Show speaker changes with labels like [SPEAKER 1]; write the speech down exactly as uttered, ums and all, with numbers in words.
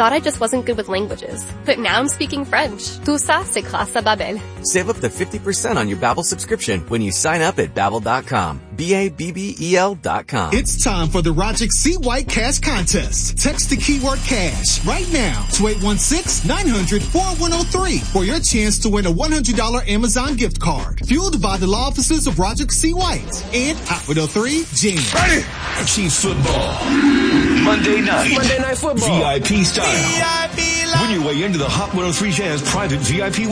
[SPEAKER 1] thought I just wasn't good with languages, but now I'm speaking French. Tout ça, c'est grâce à Babbel.
[SPEAKER 2] Save up to fifty percent on your Babbel subscription when you sign up at Babbel dot com. B A B B E L dot com.
[SPEAKER 3] It's time for the Rogers C. White Cash Contest. Text the keyword cash right now to eight one six, nine hundred, four one zero three for your chance to win a one hundred dollars Amazon gift card. Fueled by the law offices of Roger C. White and Hot one oh three Jam.
[SPEAKER 4] Ready? Chiefs football. Monday night.
[SPEAKER 5] Monday night football.
[SPEAKER 4] V I P style. V I P Win your way into the Hot one oh three Jam's private V I P